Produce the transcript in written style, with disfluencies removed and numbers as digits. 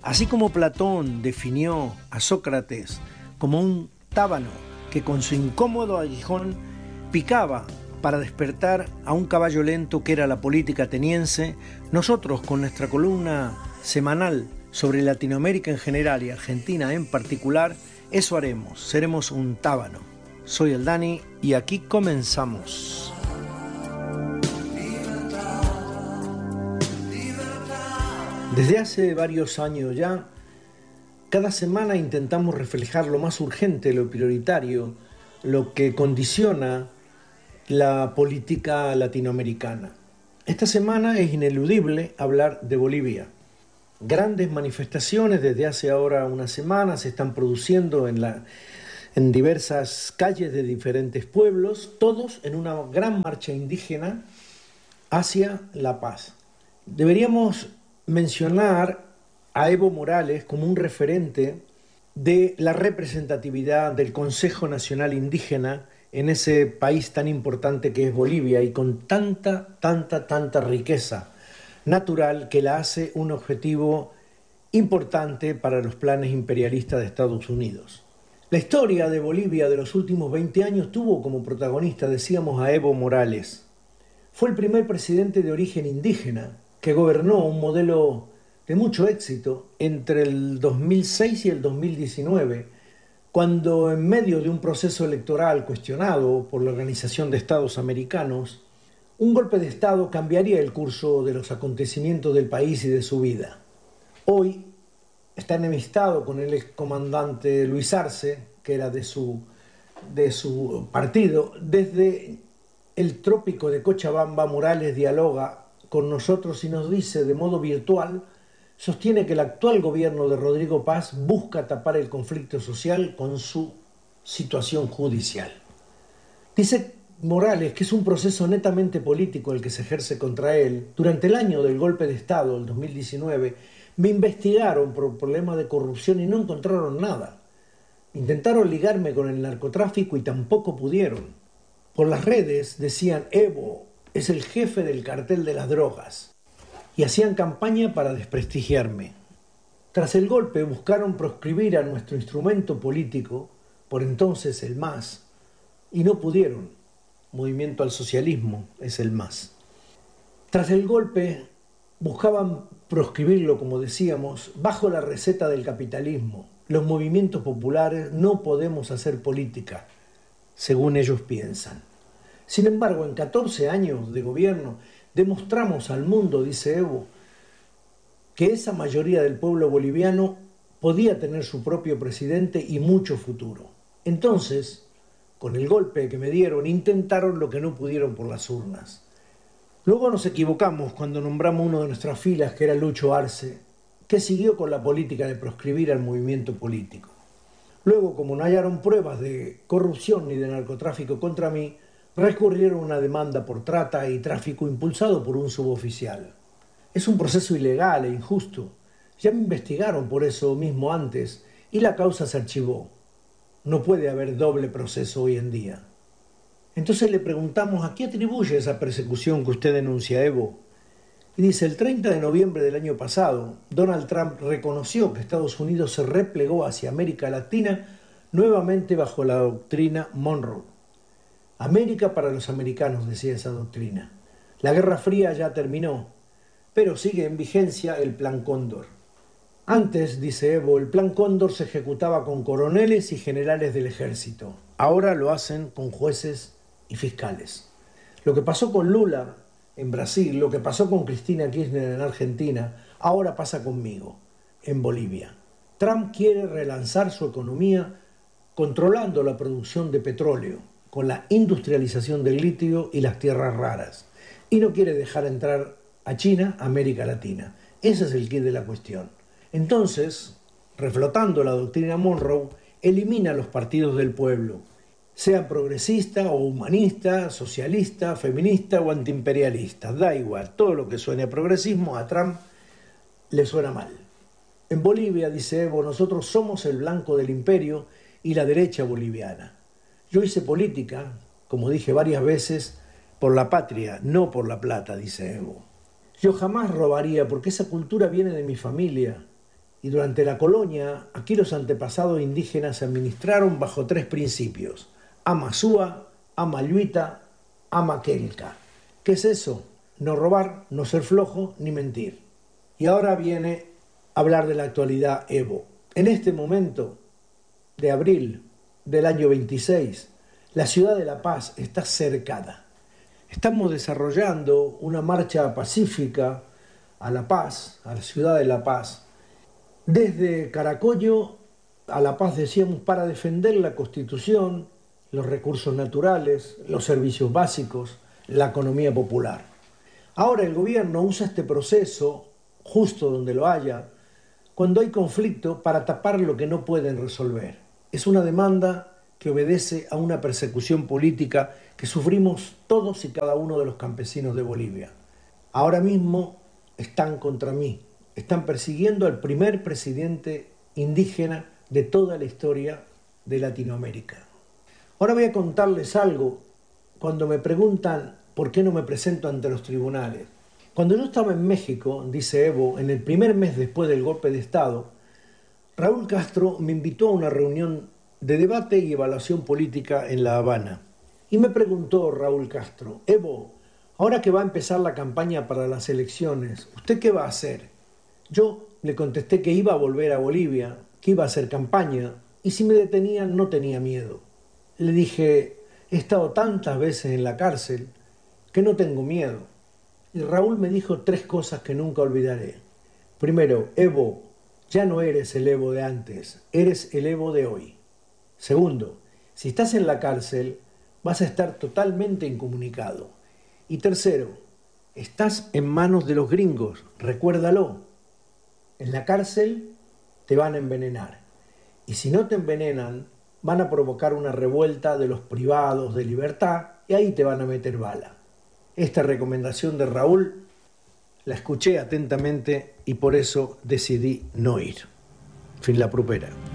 Así como Platón definió a Sócrates como un tábano que con su incómodo aguijón picaba para despertar a un caballo lento que era la política ateniense, nosotros con nuestra columna semanal sobre Latinoamérica en general y Argentina en particular, eso haremos, seremos un tábano. Soy el Dani y aquí comenzamos. Desde hace varios años ya, cada semana intentamos reflejar lo más urgente, lo prioritario, lo que condiciona la política latinoamericana. Esta semana es ineludible hablar de Bolivia. Grandes manifestaciones desde hace ahora una semana se están produciendo en diversas calles de diferentes pueblos, todos en una gran marcha indígena hacia la paz. Deberíamos mencionar a Evo Morales como un referente de la representatividad del Consejo Nacional Indígena en ese país tan importante que es Bolivia y con tanta riqueza natural que la hace un objetivo importante para los planes imperialistas de Estados Unidos. La historia de Bolivia de los últimos 20 años tuvo como protagonista, decíamos, a Evo Morales. Fue el primer presidente de origen indígena que gobernó un modelo de mucho éxito entre el 2006 y el 2019, cuando en medio de un proceso electoral cuestionado por la Organización de Estados Americanos, un golpe de Estado cambiaría el curso de los acontecimientos del país y de su vida. Hoy está enemistado con el excomandante Luis Arce, que era de su partido. Desde el trópico de Cochabamba, Morales dialoga con nosotros y nos dice de modo virtual, sostiene que el actual gobierno de Rodrigo Paz busca tapar el conflicto social con su situación judicial. Dice Morales que es un proceso netamente político el que se ejerce contra él. Durante el año del golpe de Estado, el 2019, me investigaron por problemas de corrupción y no encontraron nada. Intentaron ligarme con el narcotráfico y tampoco pudieron. Por las redes decían Evo es el jefe del cartel de las drogas y hacían campaña para desprestigiarme. Tras el golpe buscaron proscribir a nuestro instrumento político, por entonces el MAS, y no pudieron. Movimiento al Socialismo es el MAS. Tras el golpe buscaban proscribirlo, como decíamos, bajo la receta del capitalismo. Los movimientos populares no podemos hacer política, según ellos piensan. Sin embargo, en 14 años de gobierno demostramos al mundo, dice Evo, que esa mayoría del pueblo boliviano podía tener su propio presidente y mucho futuro. Entonces, con el golpe que me dieron, intentaron lo que no pudieron por las urnas. Luego nos equivocamos cuando nombramos uno de nuestras filas, que era Lucho Arce, que siguió con la política de proscribir al movimiento político. Luego, como no hallaron pruebas de corrupción ni de narcotráfico contra mí, recurrieron a una demanda por trata y tráfico impulsado por un suboficial. Es un proceso ilegal e injusto. Ya me investigaron por eso mismo antes y la causa se archivó. No puede haber doble proceso hoy en día. Entonces le preguntamos a qué atribuye esa persecución que usted denuncia, Evo. Y dice, el 30 de noviembre del año pasado, Donald Trump reconoció que Estados Unidos se replegó hacia América Latina nuevamente bajo la doctrina Monroe. América para los americanos, decía esa doctrina. La Guerra Fría ya terminó, pero sigue en vigencia el Plan Cóndor. Antes, dice Evo, el Plan Cóndor se ejecutaba con coroneles y generales del ejército. Ahora lo hacen con jueces y fiscales. Lo que pasó con Lula en Brasil, lo que pasó con Cristina Kirchner en Argentina, ahora pasa conmigo, en Bolivia. Trump quiere relanzar su economía controlando la producción de petróleo, con la industrialización del litio y las tierras raras. Y no quiere dejar entrar a China, a América Latina. Ese es el quid de la cuestión. Entonces, reflotando la doctrina Monroe, elimina los partidos del pueblo, sea progresista o humanista, socialista, feminista o antiimperialista. Da igual, todo lo que suene a progresismo a Trump le suena mal. En Bolivia, dice Evo, nosotros somos el blanco del imperio y la derecha boliviana. Yo hice política, como dije varias veces, por la patria, no por la plata, dice Evo. Yo jamás robaría porque esa cultura viene de mi familia Y durante la colonia, aquí los antepasados indígenas se administraron bajo tres principios: Amasúa, Amayuita, Amaquelca. ¿Qué es eso? No robar, no ser flojo, ni mentir. Y ahora viene a hablar de la actualidad Evo. En este momento de abril del año 26, la ciudad de La Paz está cercada. Estamos desarrollando una marcha pacífica a La Paz, a la ciudad de La Paz, desde Caracollo a La Paz, decíamos, para defender la Constitución, los recursos naturales, los servicios básicos, la economía popular. Ahora el gobierno usa este proceso, justo donde lo haya, cuando hay conflicto, para tapar lo que no pueden resolver. Es una demanda que obedece a una persecución política que sufrimos todos y cada uno de los campesinos de Bolivia. Ahora mismo están contra mí, están persiguiendo al primer presidente indígena de toda la historia de Latinoamérica. Ahora voy a contarles algo cuando me preguntan por qué no me presento ante los tribunales. Cuando yo estaba en México, dice Evo, en el primer mes después del golpe de Estado, Raúl Castro me invitó a una reunión de debate y evaluación política en La Habana. Y me preguntó Raúl Castro: Evo, ahora que va a empezar la campaña para las elecciones, ¿usted qué va a hacer? Yo le contesté que iba a volver a Bolivia, que iba a hacer campaña, y si me detenían no tenía miedo. Le dije: he estado tantas veces en la cárcel que no tengo miedo. Y Raúl me dijo tres cosas que nunca olvidaré. Primero: Evo, ya no eres el Evo de antes, eres el Evo de hoy. Segundo: si estás en la cárcel, vas a estar totalmente incomunicado. Y tercero: estás en manos de los gringos, recuérdalo. En la cárcel te van a envenenar. Y si no te envenenan, van a provocar una revuelta de los privados de libertad y ahí te van a meter bala. Esta recomendación de Raúl la escuché atentamente y por eso decidí no ir. Fin la propera.